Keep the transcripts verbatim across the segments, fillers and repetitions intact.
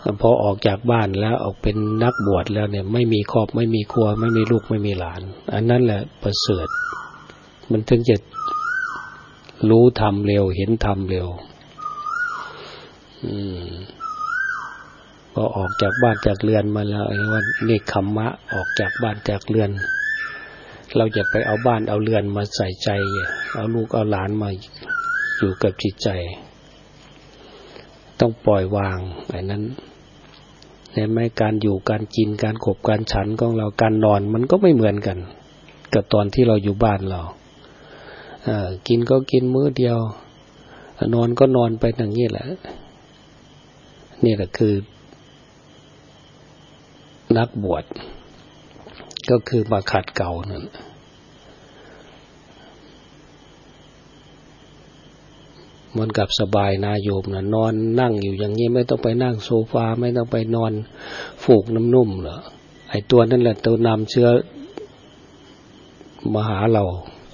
พอออกจากบ้านแล้วออกเป็นนักบวชแล้วเนี่ยไม่มีครอบไม่มีครัวไม่มีลูกไม่มีหลานอันนั้นแหละประเสริฐมันถึงจะรู้ธรรมเร็วเห็นธรรมเร็วอืมพอออกจากบ้านจากเรือนมาแล้วเรียกว่าเนคขมมะออกจากบ้านจากเรือนเราจะไปเอาบ้านเอาเรือนมาใส่ใจเอาลูกเอาหลานมาอยู่กับจิตใจต้องปล่อยวางอันนั้นเห็นไหมการอยู่การกินการขบการฉันของเราการนอนมันก็ไม่เหมือนกันกับตอนที่เราอยู่บ้านเราเอ่อกินก็กินมื้อเดียวนอนก็นอนไปอย่างนี้แหละนี่แหละคือนักบวชก็คือมาขัดเกลานั่นมันกับสบายนาโยมนะนอนนั่งอยู่อย่างนี้ไม่ต้องไปนั่งโซฟาไม่ต้องไปนอนฟูกน้ำนุ่มเหรอไอ้ตัวนั่นแหละตัวนำเชื้อมาหาเรา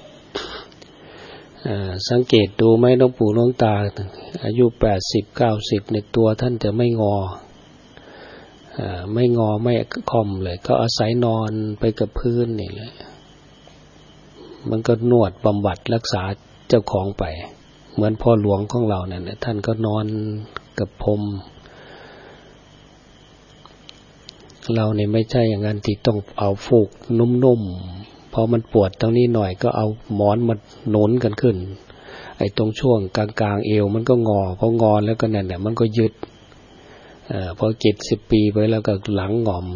สังเกตดูไหมหลวงปู่หลวงตาอายุแปดสิบเก้าสิบในตัวท่านจะไม่งอไม่งอไม่ค่อมเลยก็อาศัยนอนไปกับพื้นนี่แหละมันก็นวดบำบัดรักษาเจ้าของไปเหมือนพ่อหลวงของเราเนี่ยท่านก็นอนกับพรมเราเนี่ยไม่ใช่อย่างนั้นที่ต้องเอาฟูกนุ่มๆพอมันปวดตรงนี้หน่อยก็เอาหมอนมาหนุนกันขึ้นไอ้ตรงช่วงกลางๆเอวมันก็งอพองอแล้วก็นั่นแหละมันก็ยึดอ่าพอเจ็ดสิบปีไปแล้วก็หลังงอม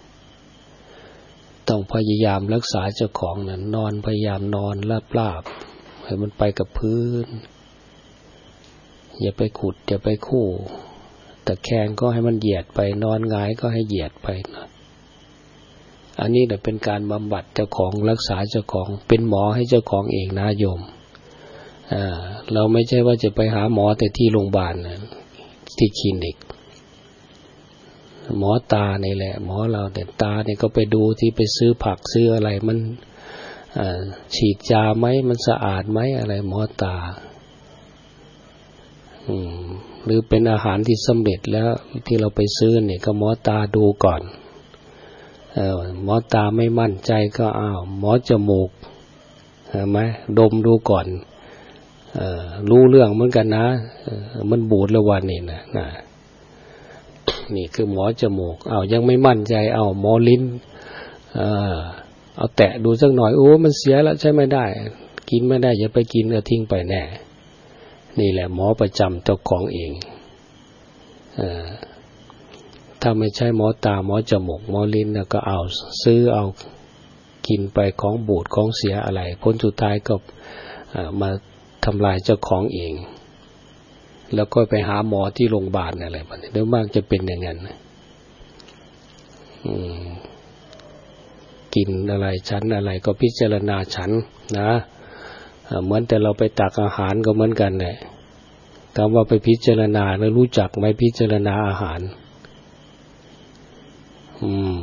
ต้องพยายามรักษาเจ้าของนั่นนอนพยายามนอนราบๆให้มันไปกับพื้นอย่าไปขุดอย่าไปคู่แต่แคงก็ให้มันเหยียดไปนอนหงายก็ให้เหยียดไปนะอันนี้แหละเป็นการบำบัดเจ้าของรักษาเจ้าของเป็นหมอให้เจ้าของเองนะโยมอ่าเราไม่ใช่ว่าจะไปหาหมอแต่ที่โรงพยาบาลนะที่คลินิกหมอตานี่แหละหมอเราแต่ตาเนี่ยก็ไปดูที่ไปซื้อผักซื้ออะไรมันฉีดยาไหมมันสะอาดไหมอะไรหมอตาอืมหรือเป็นอาหารที่สำเร็จแล้วที่เราไปซื้อเนี่ยก็หมอตาดูก่อนเออหมอตาไม่มั่นใจก็อ้าวหมอจมูกเห็นไหมดมดูก่อนเออรู้เรื่องเหมือนกันนะมันบูดแล้ววันนี้นะนะนี่คือหมอจมูกเอายังไม่มั่นใจเอาหมอลิ้นเออเอาแตะดูสักหน่อยโอ้มันเสียแล้วใช้ไม่ได้กินไม่ได้อย่าไปกินเอาทิ้งไปแน่นี่แหละหมอประจำเจ้าของเองเออถ้าไม่ใช่หมอตาหมอจมูกหมอลิ้นก็เอาซื้อเอากินไปของบูดของเสียอะไรผลสุดท้ายก็มาทำลายเจ้าของเองแล้วก็ไปหาหมอที่โรงพยาบาลอะไรแบบนี้โดยมากจะเป็นอย่างนั้นกินอะไรฉันอะไรก็พิจารณาฉันนะเหมือนแต่เราไปตักอาหารก็เหมือนกันแหละคำว่าไปพิจารณาแล้วรู้จักไหมพิจารณาอาหารอืม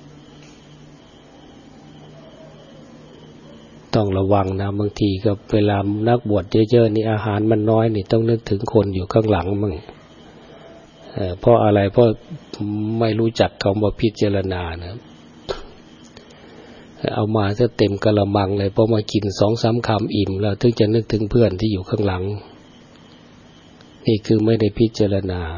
ต้องระวังนะบางทีก็เวลานักบวชเยอะๆนี่อาหารมันน้อยนี่ต้องนึกถึงคนอยู่ข้างหลังมั่งเอ่อเพราะอะไรเพราะไม่รู้จักคำว่าพิจารณานะเอามาซะเต็มกะละมังเลยพอมากิน สองสาม คำอิ่มแล้วถึงจะนึกถึงเพื่อนที่อยู่ข้างหลังนี่คือไม่ได้พิจารณา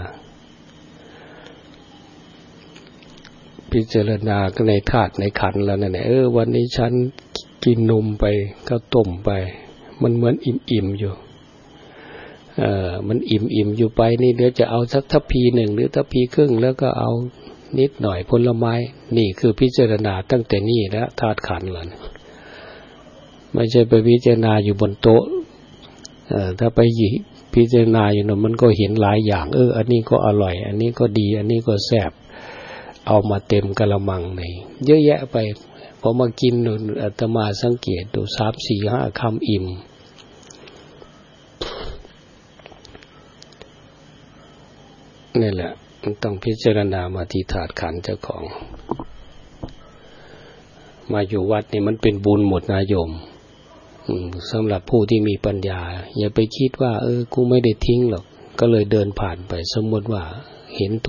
พิจารณาก็ในธาตุในขันธ์แล้วนั่นแหละเออวันนี้ฉันกินนมไปข้าวต้มไปมันเหมือนอิ่มๆอยู่เอ่อมันอิ่มๆอยู่ไปนี่เดี๋ยวจะเอาสักทัพพีหนึ่งหรือทัพพีครึ่งแล้วก็เอานิดหน่อยผลไม้นี่คือพิจารณาตั้งแต่นี่แล้วธาตุขันธ์แล้วไม่ใช่ไปพิจารณาอยู่บนโต๊ะเอ่อถ้าไปพิจารณาอยู่น่ะมันก็เห็นหลายอย่างเอออันนี้ก็อร่อยอันนี้ก็ดีอันนี้ก็แซ่บเอามาเต็มกะละมังนี่เยอะแยะไปพอมากินอาตมาสังเกตดูสาม สี่ ห้าคำอิ่มนี่แหละมันต้องพิจารณามาที่ธาตุขันธ์เจ้าของมาอยู่วัดนี่มันเป็นบุญหมดนะโยมสำหรับผู้ที่มีปัญญาอย่าไปคิดว่าเออกูไม่ได้ทิ้งหรอกก็เลยเดินผ่านไปสมมติว่าเห็น